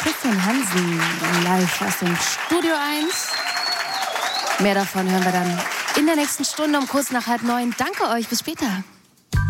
Christian Hansen live aus dem Studio 1. Mehr davon hören wir dann in der nächsten Stunde um kurz nach 8:30. Danke euch, bis später.